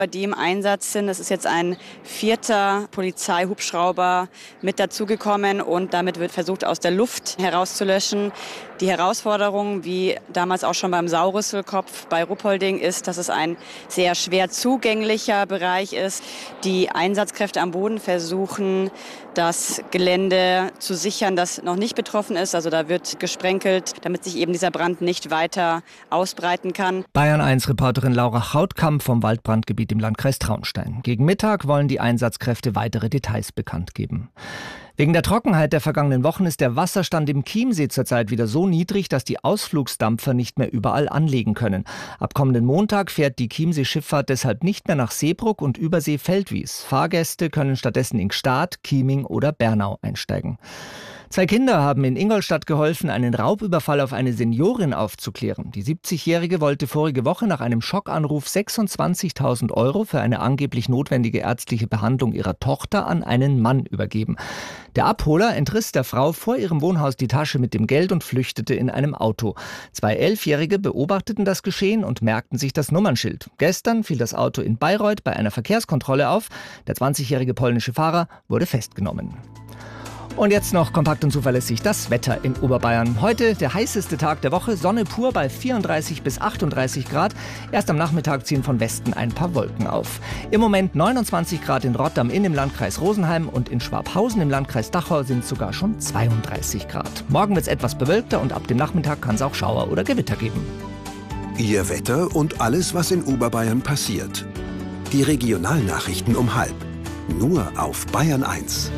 die im Einsatz sind. Es ist jetzt ein 4. Polizeihubschrauber mit dazugekommen und damit wird versucht, aus der Luft herauszulöschen. Die Herausforderung, wie damals auch schon beim Saurisselkopf bei Ruppolding, ist, dass es ein sehr schwer zugänglicher Bereich ist. Die Einsatzkräfte am Boden versuchen, das Gelände zu sichern, das noch nicht betroffen ist. Also da wird gesprenkelt, damit sich eben dieser Brand nicht weiter ausbreiten kann. Bayern1-Reporterin Laura Hautkamp vom Waldbrandgebiet im Landkreis Traunstein. Gegen Mittag wollen die Einsatzkräfte weitere Details bekannt geben. Wegen der Trockenheit der vergangenen Wochen ist der Wasserstand im Chiemsee zurzeit wieder so niedrig, dass die Ausflugsdampfer nicht mehr überall anlegen können. Ab kommenden Montag fährt die Chiemsee-Schifffahrt deshalb nicht mehr nach Seebrugg und Übersee-Feldwies. Fahrgäste können stattdessen in Gstaad, Chieming oder Bernau einsteigen. 2 Kinder haben in Ingolstadt geholfen, einen Raubüberfall auf eine Seniorin aufzuklären. Die 70-Jährige wollte vorige Woche nach einem Schockanruf 26.000 € für eine angeblich notwendige ärztliche Behandlung ihrer Tochter an einen Mann übergeben. Der Abholer entriss der Frau vor ihrem Wohnhaus die Tasche mit dem Geld und flüchtete in einem Auto. 2 11-Jährige beobachteten das Geschehen und merkten sich das Nummernschild. Gestern fiel das Auto in Bayreuth bei einer Verkehrskontrolle auf. Der 20-jährige polnische Fahrer wurde festgenommen. Und jetzt noch kompakt und zuverlässig das Wetter in Oberbayern. Heute der heißeste Tag der Woche, Sonne pur bei 34 bis 38 Grad. Erst am Nachmittag ziehen von Westen ein paar Wolken auf. Im Moment 29 Grad in Rotterdam im Landkreis Rosenheim und in Schwabhausen im Landkreis Dachau sind sogar schon 32 Grad. Morgen wird es etwas bewölkter und ab dem Nachmittag kann es auch Schauer oder Gewitter geben. Ihr Wetter und alles, was in Oberbayern passiert. Die Regionalnachrichten um 12:30. Nur auf Bayern 1.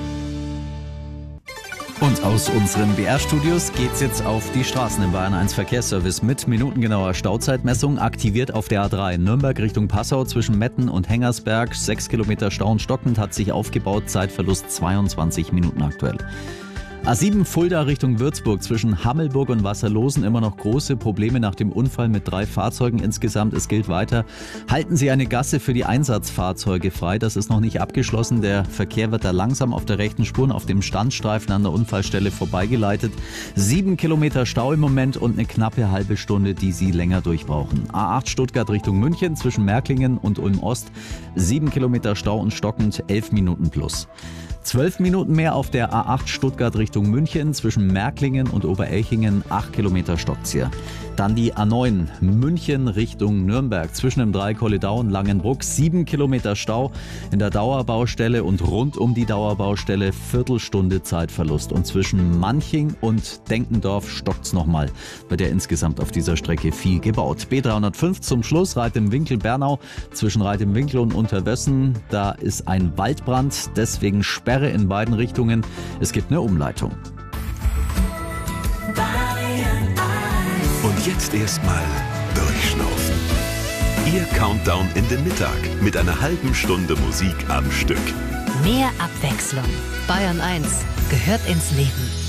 Und aus unseren BR-Studios geht's jetzt auf die Straßen im Bayern 1 Verkehrsservice mit minutengenauer Stauzeitmessung. Aktiviert auf der A3 Nürnberg Richtung Passau zwischen Metten und Hengersberg. 6 Kilometer Stau und stockend hat sich aufgebaut. Zeitverlust 22 Minuten aktuell. A7 Fulda Richtung Würzburg zwischen Hammelburg und Wasserlosen immer noch große Probleme nach dem Unfall mit 3 Fahrzeugen insgesamt. Es gilt weiter, halten Sie eine Gasse für die Einsatzfahrzeuge frei. Das ist noch nicht abgeschlossen. Der Verkehr wird da langsam auf der rechten Spur auf dem Standstreifen an der Unfallstelle vorbeigeleitet. 7 Kilometer Stau im Moment und eine knappe halbe Stunde, die Sie länger durchbrauchen. A8 Stuttgart Richtung München zwischen Märklingen und Ulm Ost. 7 Kilometer Stau und stockend 11 Minuten plus. 12 Minuten mehr auf der A8 Stuttgart Richtung München zwischen Märklingen und Oberelchingen, 8 Kilometer stockt's hier. Dann die A9 München Richtung Nürnberg zwischen dem Dreikolledau und Langenbruck, 7 Kilometer Stau in der Dauerbaustelle und rund um die Dauerbaustelle Viertelstunde Zeitverlust. Und zwischen Manching und Denkendorf stockt's nochmal. Wird ja insgesamt auf dieser Strecke viel gebaut. B305 zum Schluss, Reit im Winkel Bernau zwischen Reit im Winkel und Unterwössen. Da ist ein Waldbrand, deswegen Sperre in beiden Richtungen. Es gibt eine Umleitung. Und jetzt erstmal durchschnaufen. Ihr Countdown in den Mittag mit einer halben Stunde Musik am Stück. Mehr Abwechslung. Bayern 1 gehört ins Leben.